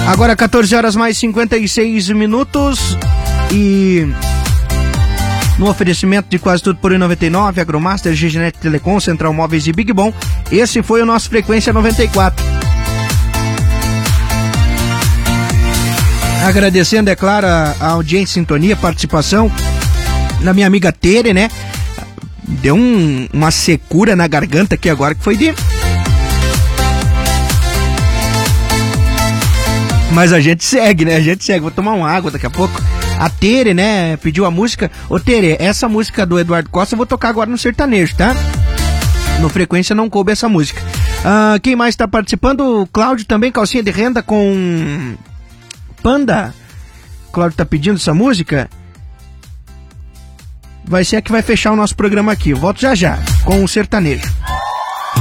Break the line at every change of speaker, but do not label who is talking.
Agora 14 horas mais 56 minutos e no oferecimento de quase tudo por R$1,99, Agromaster, Giginet Telecom, Central Móveis e Big Bom, esse foi o nosso Frequência 94. Agradecendo, é claro, a audiência, sintonia, participação da minha amiga Tere, né? Deu uma secura na garganta aqui agora que foi de... Mas a gente segue, né? A gente segue. Vou tomar uma água daqui a pouco. A Tere, né? Pediu a música. Ô, Tere, essa música do Eduardo Costa eu vou tocar agora no sertanejo, tá? No Frequência não coube essa música. Quem mais tá participando? O Cláudio também, calcinha de renda com Panda. O Cláudio tá pedindo essa música. Vai ser a que vai fechar o nosso programa aqui. Eu volto já com o sertanejo.